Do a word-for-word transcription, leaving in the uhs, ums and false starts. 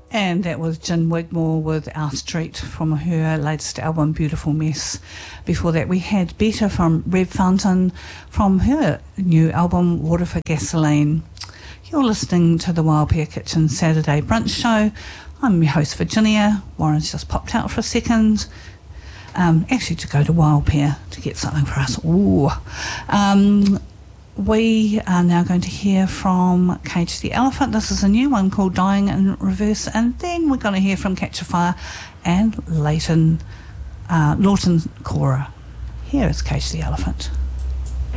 And that was Jen Wigmore with Our Street from her latest album, Beautiful Mess. Before that, we had Beta from Red Fountain from her new album, Water for Gasoline. You're listening to the Wild Pear Kitchen Saturday Brunch Show. I'm your host, Virginia. Warren's just popped out for a second. Um, actually, to go to Wild Pear to get something for us. Ooh. Um, We are now going to hear from Cage the Elephant. This is a new one called Dying in Reverse. And then we're going to hear from Catch a Fire and Leighton, uh, Lawton Cora. Here is Cage the Elephant.